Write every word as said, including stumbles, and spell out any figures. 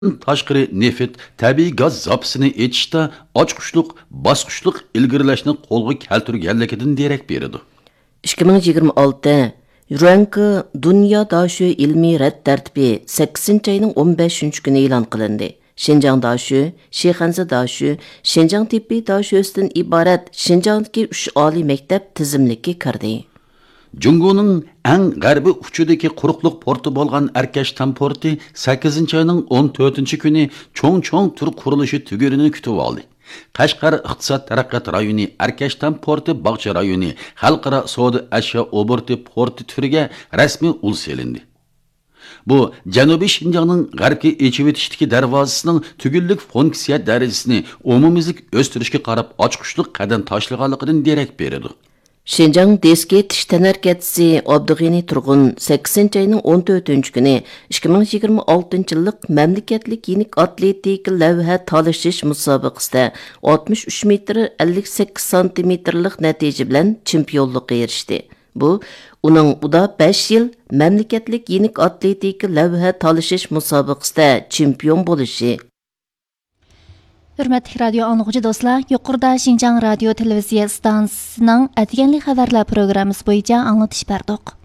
tashqari neft, tabiiy gaz zapasini etishda ochqushliq, bosqichliq ilgirlashni qo'lga keltirganligidan derak beradi. ikki ming yigirma olti Ranki Dünya Daşı ilmiy rad tartibi sakkizinchi ayning o'n beshinchi kuni e'lon qilindi. Şinjan Daşı, Şexanzi Daşı, Şinjan Tibbiy Daşı'dan iborat Şinjandagi uch oliy maktab tizimlikka kirdi. Jungoning eng g'arbiy uchidagi quruqliq porti bo'lgan Arkashtan porti sakkizinchi oyning o'n to'rtinchi kuni cho'ng-cho'ng tur qurilishi tugurini kutib oldi. Qashqar iqtisod taraqqiyot rayoni, Arkashtan porti bog'cha rayoni, xalqaro savdo ashyo oborti porti turiga rasmiy ul selindi. Bu Janubiy Şinjanning g'arbga echib o'tishdagi darvozasining tugillik funksiya darajasini umumiylik o'stirishga qarab ochqushliq qadam tashlaganligidan derak beradi. Şinjan Deski tish tanarkatisi Abdug'ini Turg'un sakkizinchi ayning o'n to'rtinchi kuni ikki ming yigirma oltinchi yillik mamlakatlik yirik atletik lavha talashish musobaqasida oltmish uch metr ellik sakkiz santimetrlik natija bilan chempionlikka erishdi. Bu uning uda besh yil mamlakatlik yirik atletik lavha talashish musobaqasida chempion bo'lishi. Hürmetli radyo anlıqçı dostlar, yuqorida Şinjan radio televiziya stansiyasining atganlik xabarlar programmasi bo'yicha anglatish berdik.